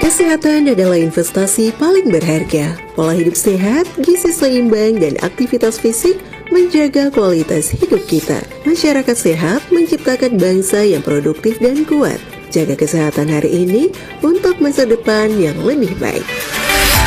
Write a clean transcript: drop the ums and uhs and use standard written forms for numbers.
Kesehatan adalah investasi paling berharga. Pola hidup sehat, gizi seimbang, dan aktivitas fisik menjaga kualitas hidup kita. Masyarakat sehat menciptakan bangsa yang produktif dan kuat. Jaga kesehatan hari ini untuk masa depan yang lebih baik.